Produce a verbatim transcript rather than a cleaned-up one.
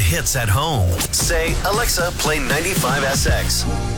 hits at home. Say, Alexa, play ninety-five S X.